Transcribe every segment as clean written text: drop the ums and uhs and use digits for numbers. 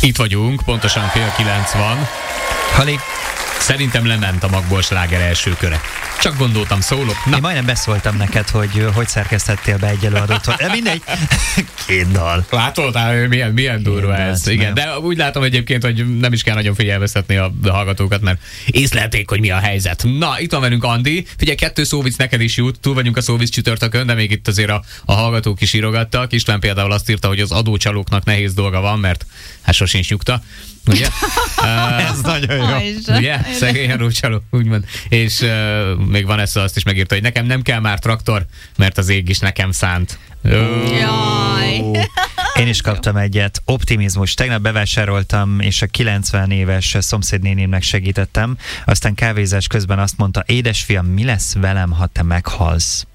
Itt vagyunk, pontosan 8:30 van. Hali. Szerintem lement a Magból sláger első köre. Csak gondoltam, szólok. Na. Én majdnem beszóltam neked, hogy szerkesztettél be egy előadót. De mindegy. 2 dal. Látod, milyen durva ez. Igen, de úgy látom egyébként, hogy nem is kell nagyon figyelmeztetni a hallgatókat, mert észlelték, hogy mi a helyzet. Na, itt van velünk Andi. Figyelj, 2 szóvic neked is jut. Túl vagyunk a szóvic csütörtökön, de még itt azért a hallgatók is írogattak. István például azt írta, hogy az adócsalóknak nehéz dolga van, mert hát sosincs nyugta. Ugye? Ez nagyon jó. Ugye? Szegény adócsaló, úgymond. És még van azt is megírta, hogy nekem nem kell már traktor, mert az ég is nekem szánt. Jaj. Én is kaptam egyet. Optimizmus. Tegnap bevásároltam, és a 90 éves szomszédnénémnek segítettem. Aztán kávézás közben azt mondta, édesfiam, mi lesz velem, ha te meghalsz?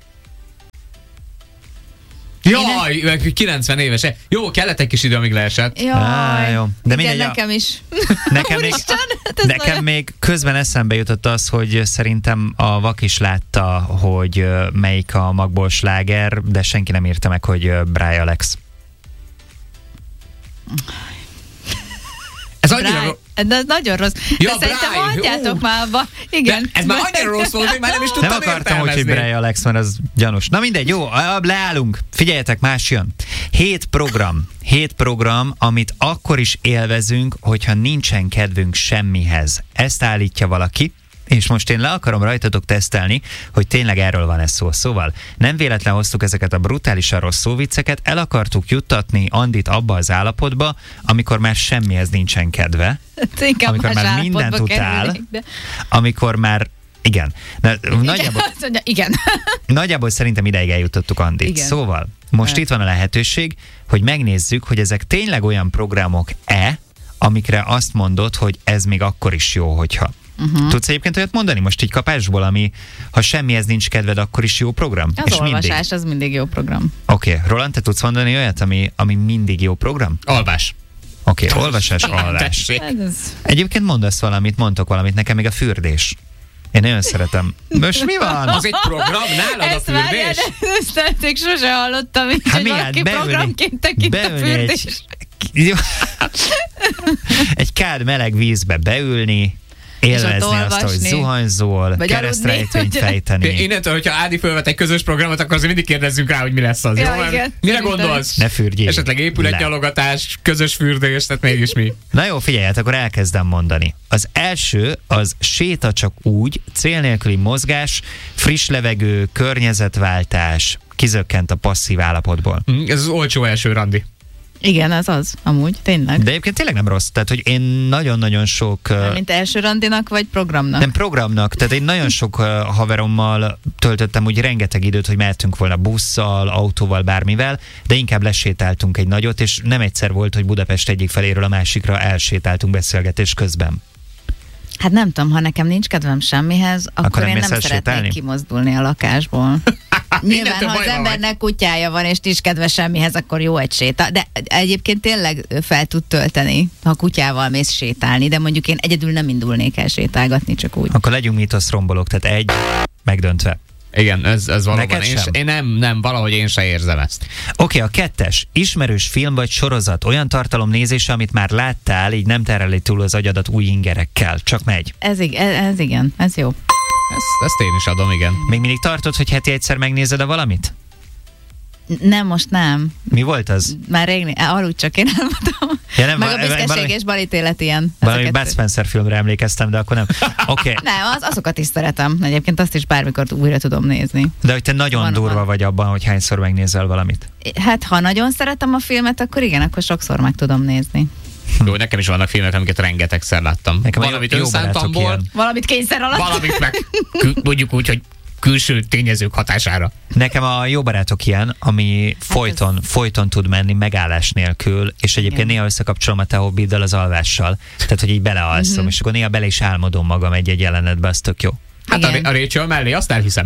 Jaj, 90 éves. Jó, kellett egy kis idő, amíg leesett. Jaj. Jó. De igen, nekem is. Nekem még közben eszembe jutott az, hogy szerintem a Vak is látta, hogy melyik a Magból sláger, de senki nem írta meg, hogy Brian Alex. Ez annyira de nagyon rossz. Ja, de szerintem hagyjátok már abba. Igen. De ez már annyira rossz volt, hogy már nem is tudtam Nem akartam, hogy Brian Alex, mert az gyanús. Na mindegy, jó, leállunk. Figyeljetek, más jön. 7 program, amit akkor is élvezünk, hogyha nincsen kedvünk semmihez. Ezt állítja valaki, és most én le akarom rajtatok tesztelni, hogy tényleg erről van ez szó. Szóval nem véletlen hoztuk ezeket a brutálisan rossz szóvicceket, el akartuk juttatni Andit abba az állapotba, amikor már semmihez nincsen kedve, amikor már mindent utál, amikor már igen. Igen. Nagyjából szerintem ideig eljutottuk Andit. Igen. Szóval most itt van a lehetőség, hogy megnézzük, hogy ezek tényleg olyan programok-e, amikre azt mondod, hogy ez még akkor is jó, hogyha. Tudsz egyébként olyat mondani most így kapásból, ami ha semmihez nincs kedved, akkor is jó program? Az és olvasás, mindig. Az mindig jó program. Oké. Roland, te tudsz mondani olyat, ami mindig jó program? Alvás. Oké, olvasás, alvás. Egyébként mondasz valamit, mondtok valamit, nekem még a fürdés. Én nagyon szeretem. Most mi van? Az egy program? Nálad a fürdés? Ezt még sose hallottam, így, hogy valaki programként tekint a fürdés. Egy kád meleg vízbe beülni, élvezni azt, hogy zuhanyzol, keresztrejtvényt fejteni. Innentől, hogyha Ádi fölvet egy közös programot, akkor azért mindig kérdezzünk rá, hogy mi lesz az. Ja, jó? Igen, mire gondolsz? Ne fürdjél. Esetleg épületnyalogatás, közös fürdés, tehát mégis mi? Na jó, figyelj, akkor elkezdem mondani. Az első, az séta csak úgy, cél nélküli mozgás, friss levegő, környezetváltás, kizökkent a passzív állapotból. Ez az olcsó első randi. Igen, az, amúgy, tényleg. De egyébként tényleg nem rossz, tehát hogy én nagyon-nagyon sok... Mint első randinak, vagy programnak? Nem, programnak, tehát én nagyon sok haverommal töltöttem úgy rengeteg időt, hogy mehetünk volna busszal, autóval, bármivel, de inkább lesétáltunk egy nagyot, és nem egyszer volt, hogy Budapest egyik feléről a másikra elsétáltunk beszélgetés közben. Hát nem tudom, ha nekem nincs kedvem semmihez, akkor én nem szeretnék kimozdulni a lakásból. Nyilván, ha az embernek kutyája van, és nincs kedve semmihez, akkor jó egy séta. De egyébként tényleg fel tud tölteni, ha kutyával mész sétálni, de mondjuk én egyedül nem indulnék el sétálgatni, csak úgy. Akkor legyünk mítoszrombolók, tehát egy megdöntve. Igen, ez valóban. Én nem, valahogy én se érzem ezt. Oké, a 2. Ismerős film vagy sorozat, olyan tartalom nézése, amit már láttál, így nem tereli túl az agyadat új ingerekkel. Csak megy. Ez igen, ez jó. Ezt én is adom, igen. Még mindig tartod, hogy heti egyszer megnézed a valamit? Nem, most nem. Mi volt az? Már rég, aludj csak, én elmondom. Ja, nem, meg a büszkeség és balítélet ilyen. Valami Bud Spencer filmre emlékeztem, de akkor nem. Okay. Nem, azokat is szeretem. Egyébként azt is bármikor újra tudom nézni. De hogy te nagyon durva vagy abban, hogy hányszor megnézel valamit. Hát, ha nagyon szeretem a filmet, akkor igen, akkor sokszor meg tudom nézni. Jó, nekem is vannak filmek, amiket rengetegszer láttam. Nekem valamit önszántamból, valamit kényszer alatt. Valamit meg mondjuk úgy, hogy külső tényezők hatására. Nekem a Jó barátok ilyen, ami folyton tud menni, megállás nélkül, és egyébként néha összekapcsolom a te hobbiddal az alvással. Tehát, hogy így belealszom, és akkor néha bele is álmodom magam egy jelenetbe, az tök jó. Hát a Rachel mellé, azt elhiszem.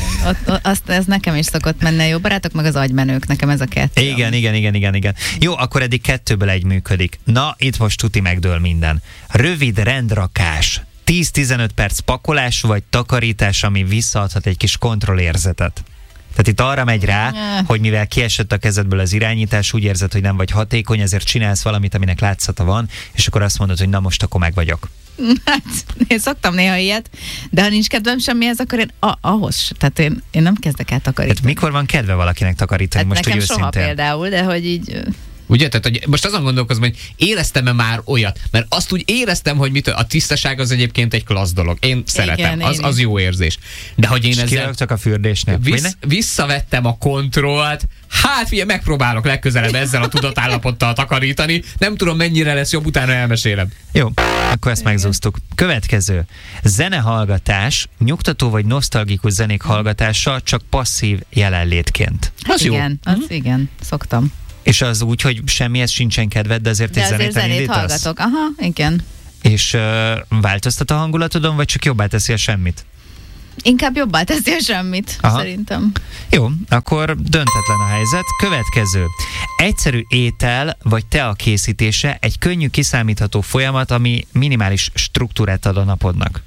Ez nekem is szokott menni a Jó barátok, meg az agymenők, nekem ez a 2. Igen. Jó, akkor eddig 2-ből 1 működik. Na, itt most tuti megdől minden. Rövid rendrakás. 10-15 perc pakolás vagy takarítás, ami visszaadhat egy kis kontrollérzetet. Tehát itt arra megy rá, hogy mivel kiesett a kezedből az irányítás, úgy érzed, hogy nem vagy hatékony, ezért csinálsz valamit, aminek látszata van, és akkor azt mondod, hogy na most akkor meg vagyok. Hát, én szoktam néha ilyet, de ha nincs kedvem semmihez, akkor én ahhoz, tehát én nem kezdek el takarítani. Hát mikor van kedve valakinek takarítani, hát most nekem úgy soha őszintén? Például, de hogy így... Ugye, tehát hogy most azon gondolkozom, hogy éreztem-e már olyat, mert azt úgy éreztem, hogy a tisztaság az egyébként egy klassz dolog. Én szeretem, igen, az jó érzés. De hogy én ezzel a fürdésnél. Visszavettem a kontrollt, hát figyelj, megpróbálok legközelebb ezzel a tudatállapottal takarítani, nem tudom mennyire lesz jobb, utána elmesélem. Jó, akkor ezt megzúztuk. Következő. Zenehallgatás, nyugtató vagy nosztalgikus zenék hallgatása csak passzív jelenlétként. Hát az igen, jó. Az igen, szoktam. És az úgy, hogy semmihez sincsen kedved, de azért egy zenét hallgatok. Aha, igen. És változtat a hangulatodon, vagy csak jobbá teszi a semmit? Inkább jobbá teszi a semmit, szerintem. Jó, akkor döntetlen a helyzet. Következő. Egyszerű étel vagy tea készítése egy könnyű kiszámítható folyamat, ami minimális struktúrát ad a napodnak.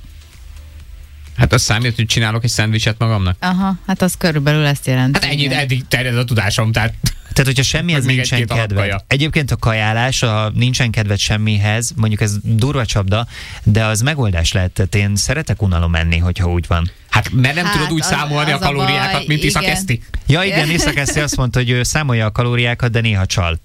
Hát az számít, hogy csinálok egy szendvicset magamnak? Aha, hát az körülbelül ezt jelenti. Hát ennyi, eddig terjed a tudásom, tehát hogyha semmihez nincsen kedved. Egyébként a kajálás, ha nincsen kedved semmihez, mondjuk ez durva csapda, de az megoldás lehet. Tehát én szeretek unalom enni, hogyha úgy van. Hát mert nem tudod úgy számolni a kalóriákat, mint Iszak Eszti? Ja igen, Iszak Eszti azt mondta, hogy ő számolja a kalóriákat, de néha csal.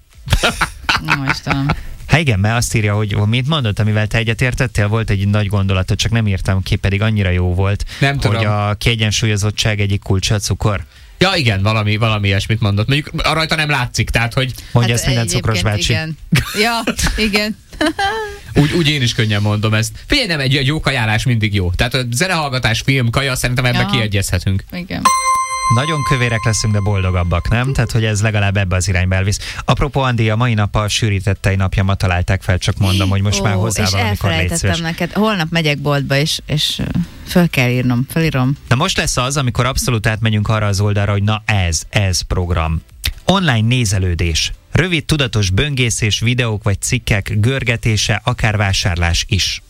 Istenem. Hát igen, mert azt írja, hogy mit mondott, amivel te egyetértettél, volt egy nagy gondolatod, csak nem írtam ki, pedig annyira jó volt, nem hogy tudom. A kiegyensúlyozottság egyik kulcsa a cukor. Ja igen, valami ilyesmit mondott. Mondjuk rajta nem látszik, tehát hogy... Mondja ezt minden cukros bácsi. Igen. Ja, igen. Úgy én is könnyen mondom ezt. Figyelj, nem, egy jó kajálás mindig jó. Tehát a zenehallgatás, film, kaja, szerintem ebben kiegyezhetünk. Igen. Nagyon kövérek leszünk, de boldogabbak, nem? Tehát, hogy ez legalább ebbe az irányba elvisz. Apropó, Andi, a mai nap a sűrített tejnapjamat találták fel, csak mondom, hogy most már hozzá valamikor légy szíves. Neked. Holnap megyek boltba, és föl kell írnom, felírom. Na most lesz az, amikor abszolút átmegyünk arra az oldalra, hogy na ez program. Online nézelődés. Rövid, tudatos böngészés, videók vagy cikkek görgetése, akár vásárlás is.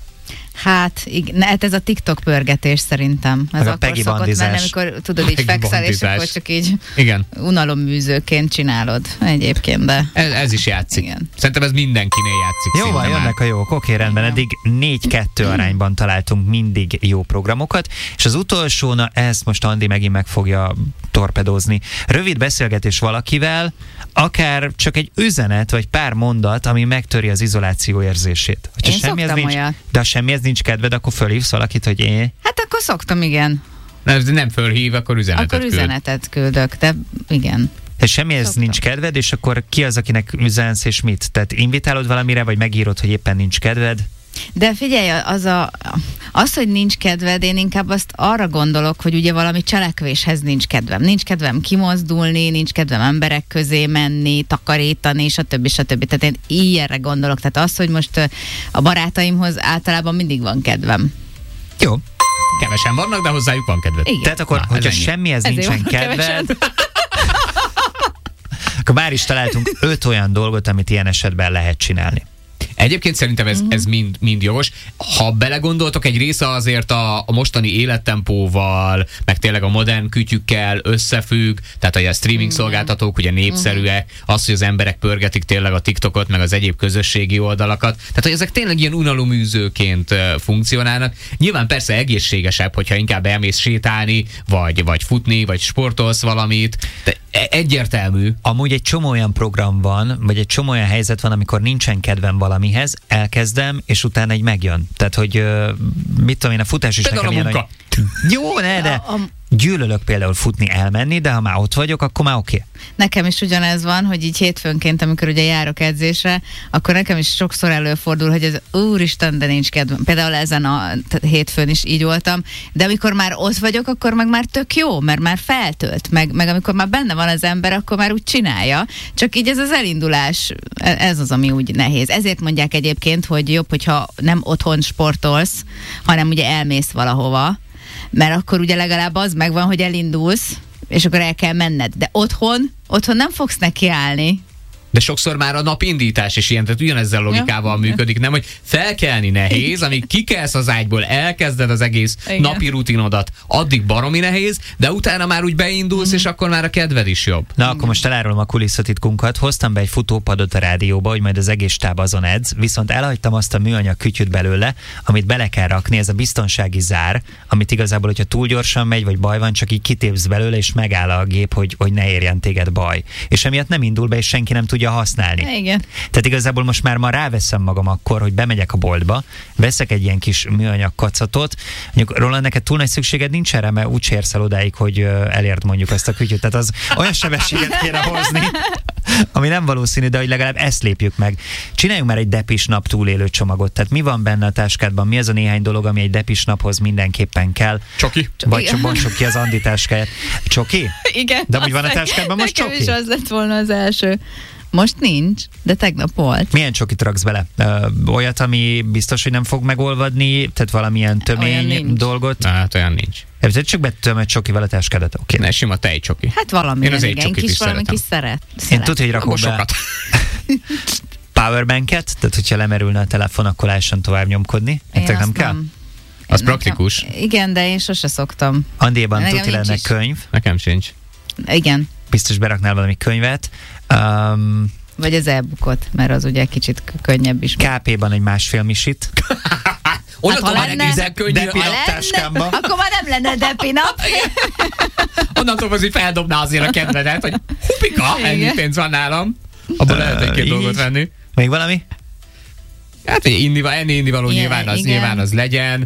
Hát, igen, hát ez a TikTok pörgetés szerintem. Ez akkor szokott menni, amikor tudod, így fekszel, és akkor csak így unalomműzőként csinálod egyébként, de... Ez is játszik. Igen. Szerintem ez mindenkinél játszik. Jó van, jönnek a jók. Oké, rendben. Eddig 4-2 arányban találtunk mindig jó programokat, és az utolsó, na ezt most Andi megint meg fogja torpedózni. Rövid beszélgetés valakivel, akár csak egy üzenet, vagy pár mondat, ami megtöri az izoláció érzését. Én szoktam olyat. De ha semmihez nincs kedved, akkor fölhívsz valakit, hogy én? Hát akkor szoktam, igen. Nem fölhív, akkor üzenetet küldök, de igen. És semmihez nincs kedved, és akkor ki az, akinek üzensz, és mit? Tehát invitálod valamire, vagy megírod, hogy éppen nincs kedved? De figyelj, az, hogy nincs kedved, én inkább azt arra gondolok, hogy ugye valami cselekvéshez nincs kedvem. Nincs kedvem kimozdulni, nincs kedvem emberek közé menni, takarítani, stb. Tehát én ilyenre gondolok. Tehát az, hogy most a barátaimhoz általában mindig van kedvem. Jó. Kevesen vannak, de hozzájuk van kedved. Igen. Tehát akkor, hogyha semmihez nincsen kedved, akkor már is találtunk 5 olyan dolgot, amit ilyen esetben lehet csinálni. Egyébként szerintem ez mind jogos. Ha belegondoltok, egy része azért a mostani élettempóval, meg tényleg a modern kütyükkel összefügg, tehát hogy a streaming szolgáltatók ugye népszerűek, az, hogy az emberek pörgetik tényleg a TikTokot, meg az egyéb közösségi oldalakat. Tehát, hogy ezek tényleg ilyen unaloműzőként funkcionálnak. Nyilván persze egészségesebb, hogyha inkább elmész sétálni, vagy futni, vagy sportolsz valamit. De egyértelmű. Amúgy egy csomó olyan program van, vagy egy csomó olyan helyzet van, amikor nincsen kedvem valamihez, elkezdem, és utána egy megjön. Tehát, hogy mit tudom én, a futás is például nekem ilyen, hogy... Jó, de gyűlölök például futni, elmenni, de ha már ott vagyok, akkor már oké. Nekem is ugyanez van, hogy így hétfőnként, amikor ugye járok edzésre, akkor nekem is sokszor előfordul, hogy ez úristen, de nincs kedvem. Például ezen a hétfőn is így voltam, de amikor már ott vagyok, akkor meg már tök jó, mert már feltölt, meg amikor már benne van az ember, akkor már úgy csinálja. Csak így ez az elindulás, ez az, ami úgy nehéz. Ezért mondják egyébként, hogy jobb, hogyha nem otthon sportolsz, hanem ugye elmész valahova, mert akkor ugye legalább az megvan, hogy elindulsz, és akkor el kell menned. De otthon nem fogsz nekiállni. De sokszor már a napindítás is ilyen, tehát ugyanezzel a logikával működik, nem, hogy felkelni nehéz, amíg kikelsz az ágyból, elkezded az egész napi rutinodat, addig baromi nehéz, de utána már úgy beindulsz, és akkor már a kedved is jobb. Na, akkor most elárulom a kulisszatitkunkat. Hoztam be egy futópadot a rádióba, hogy majd az egész stáb azon edz, viszont elhagytam azt a műanyag kütyüt belőle, amit bele kell rakni, ez a biztonsági zár, amit igazából, hogyha túl gyorsan megy, vagy baj van, csak így kitépsz belőle, és megáll a gép, hogy ne érjen téged baj. És emiatt nem indul be, és senki nem tudja használni. Igen. Tehát igazából most már ma ráveszem magam akkor, hogy bemegyek a boltba, veszek egy ilyen kis műanyag kacatot. Mondjuk róla neked túl nagy szükséged nincs erre, mert úgy érsz el odáig, hogy elérd mondjuk azt a kütyüt. Tehát az olyan sebességet kéne hozni, ami nem valószínű, de hogy legalább ezt lépjük meg. Csináljunk már egy depis nap túlélő csomagot. Tehát mi van benne a táskádban? Mi az a néhány dolog, ami egy depis naphoz mindenképpen kell? Csoki. Vagy csak bontsuk ki az Andi táskáját. Csoki? Igen. De úgy van a táskádban most csoki? Nekem is az lett volna az első. Most nincs, de tegnap volt. Milyen csokit raksz bele? Olyat, ami biztos, hogy nem fog megolvadni, tehát valamilyen tömény dolgot? Hát olyan nincs. Csak betöm egy csokival a táskádat, oké. Ne, sima tejcsoki. Hát valami, én az igen, kis valami kis szeret. Én tudod, hogy rakok be powerbanket, tehát hogyha lemerülne a telefon, akkor lehessen tovább nyomkodni. Nektek nem kell? Az praktikus. Igen, de én sose szoktam. Andéban tuti lenne könyv. Nekem sincs. Igen. Biztos beraknál valami könyvet. Vagy az e-bookot, mert az ugye kicsit könnyebb is. KP-ban egy másfél misit. Onnantól már egészen könnyű a naptáskámba. Akkor már nem lenne depi nap. Onnantól az, hogy feldobná azért a kedvedet, hogy hupika, ennyi pénz van nálam. Abban lehet egy-két dolgot venni. Még valami? Hát enni indivaló nyilván az legyen.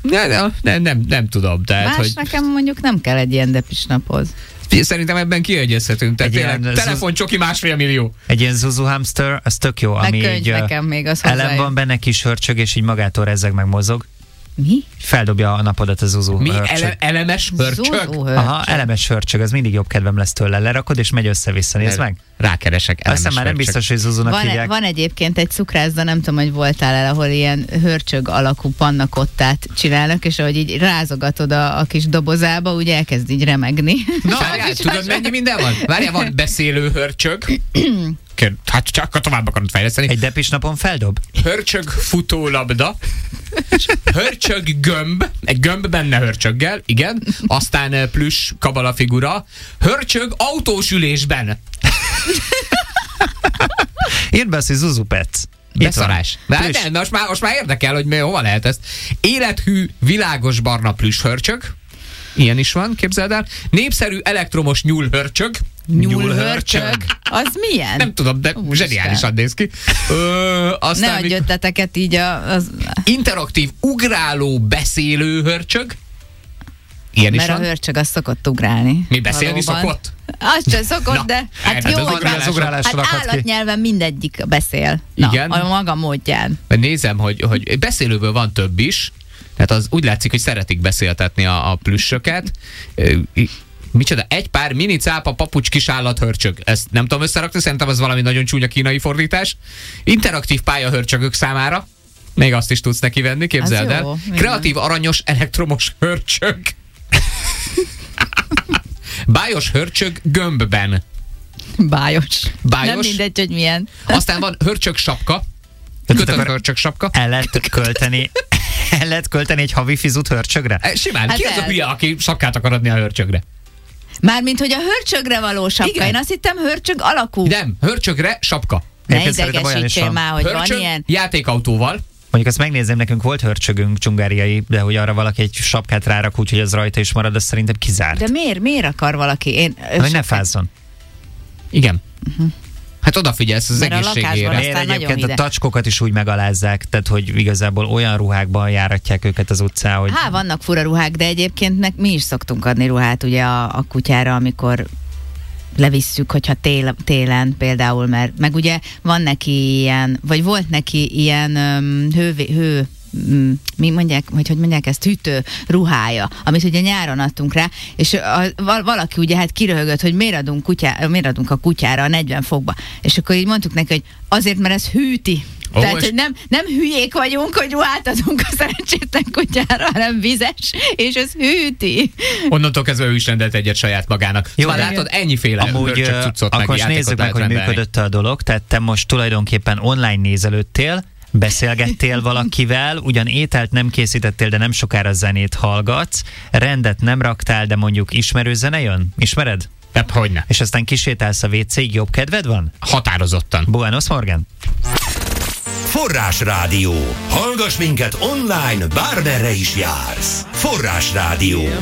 Nem tudom. Tehát, más hogy... nekem mondjuk nem kell egy ilyen depis naphoz. Szerintem ebben kiegyezhetünk. Tehát tényleg telefoncsoki 1,5 millió. Egy ilyen Zuzu hamster, az tök jó, ami így nekem még az elem van benne, kis hörcsög, és így magától rezzeg meg mozog. Mi? Feldobja a napodat a Zuzu hörcsög. Elemes hörcsög? Aha, elemes hörcsög, az mindig jobb kedvem lesz tőle. Lerakod, és megy össze-vissza, nézd meg. Rákeresek elemes aztán már nem biztos, hogy Zuzunak hívják. Van egyébként egy cukrászda, nem tudom, hogy voltál el, ahol ilyen hörcsög alakú pannakottát csinálnak, és ahogy így rázogatod a kis dobozába, úgy elkezd így remegni. Várjál, tudod mennyi minden van? Várjál, van beszélő hörcsög. Hát csak tovább akarod fejleszteni. Egy depis napon feldob? Hörcsög futólabda. Hörcsög gömb. Egy gömb benne hörcsöggel, igen. Aztán plüss kabala figura. Hörcsög autós ülésben. Írd be azt, hogy Zuzu Pets. Beszarás. De most már érdekel, hogy hova lehet ezt. Élethű, világos barna plüss hörcsög. Ilyen is van, képzeld el. Népszerű elektromos nyúlhörcsög. Nyúlhörcsög? Az milyen? Nem tudom, de zseniálisan néz ki. Ne adj ötleteket így az... Interaktív, ugráló, beszélő hörcsög. Ilyen mert is van. A hörcsög az szokott ugrálni. Mi beszélni valóban. Szokott? Az sem szokott, de hát jó, hogy állatnyelven mindegyik beszél. Igen. A maga módján. Nézem, hogy beszélőből van több is. Tehát az úgy látszik, hogy szeretik beszéltetni a plüssöket. Micsoda? Egy pár mini cápa papucs kis állathörcsög. Ezt nem tudom összerakni, szerintem az valami nagyon csúnya kínai fordítás. Interaktív pályahörcsögök számára. Még azt is tudsz neki venni, képzeld el. Kreatív aranyos elektromos hörcsög. Bájos hörcsög gömbben. Bájos. Nem mindegy, hogy milyen. Aztán van hörcsög sapka. Kötött hörcsög sapka. El lehet költeni egy havi fizut hörcsögre? Simán. Ki az a hülye, aki sapkát akar adni a hörcsögre? Mármint, hogy a hörcsögre való sapka. Igen. Én azt hittem hörcsög alakú. Nem, hörcsögre sapka. Ne idegesítsél már, hogy hörcsög, van ilyen. Játékautóval. Mondjuk azt megnézem, nekünk volt hörcsögünk dzsungáriai, de hogy arra valaki egy sapkát rárak, úgyhogy az rajta is marad, az szerintem kizárt. De miért akar valaki? Hogy ne fázzon. Igen. Hát odafigyelsz az egészségére. Miért egyébként a tacskokat is úgy megalázzák, tehát hogy igazából olyan ruhákban járatják őket az utcán, hogy... Vannak fura ruhák, de egyébként mi is szoktunk adni ruhát ugye a kutyára, amikor levisszük, hogyha télen például, mert meg ugye van neki ilyen, vagy volt neki ilyen mi mondják, hogy mondják ezt, hűtő ruhája, amit ugye nyáron adtunk rá, és valaki ugye hát kiröhögött, hogy miért adunk a kutyára a 40 fokba. És akkor így mondtuk neki, hogy azért, mert ez hűti. Tehát, hogy nem hülyék vagyunk, hogy ruhát adunk a szerencsétlen kutyára, hanem vizes, és ez hűti. Onnantól kezdve ő is rendelt egyet saját magának. Jó, szóval látod, ennyiféle hörcsök cuccot meg akkor nézzük meg, hogy működött a dolog. Tehát te most tulajdonképpen online nézelődtél, beszélgettél valakivel, ugyan ételt nem készítettél, de nem sokára zenét hallgatsz, rendet nem raktál, de mondjuk ismerő zene jön? Ismered? Hát hogyne. És aztán kisétálsz a WC-ig, jobb kedved van? Határozottan. Buenos Morgan. Forrásrádió. Hallgass minket online, bármerre is jársz. Forrásrádió.